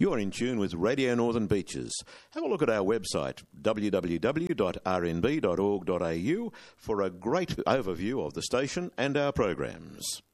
You're in tune with Radio Northern Beaches. Have a look at our website, www.rnb.org.au, for a great overview of the station and our programs.